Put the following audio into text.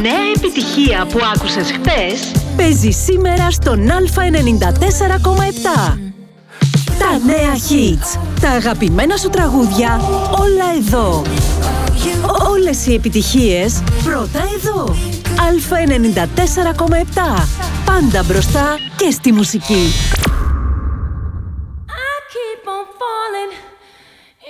νέα επιτυχία που άκουσες χτες παίζει σήμερα στον Α94,7. Τα νέα hits, τα αγαπημένα σου τραγούδια, όλα εδώ. Όλες οι επιτυχίες πρώτα εδώ. Α94,7. Πάντα μπροστά και στη μουσική.